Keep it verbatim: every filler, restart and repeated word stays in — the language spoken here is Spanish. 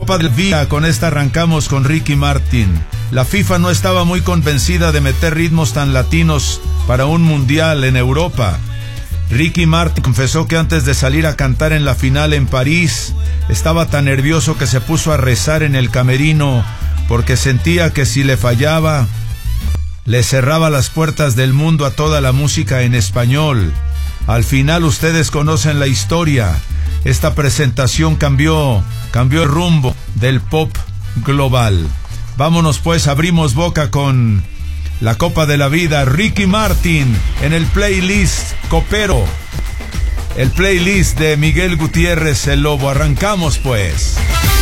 Copa del Vida, con esta arrancamos con Ricky Martin. La FIFA no estaba muy convencida de meter ritmos tan latinos para un mundial en Europa. Ricky Martin confesó que antes de salir a cantar en la final en París, estaba tan nervioso que se puso a rezar en el camerino porque sentía que si le fallaba, le cerraba las puertas del mundo a toda la música en español. Al final ustedes conocen la historia. Esta presentación cambió, cambió el rumbo del pop global. Vámonos pues, abrimos boca con la Copa de la Vida. Ricky Martin en el playlist Copero, el playlist de Miguel Gutiérrez el Lobo. Arrancamos pues.